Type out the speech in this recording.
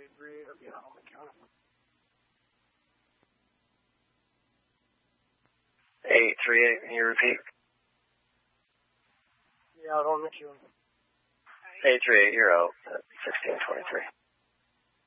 Yeah, oh my God. 838, can you repeat? Yeah, I don't miss you. 838, you're out at 1623.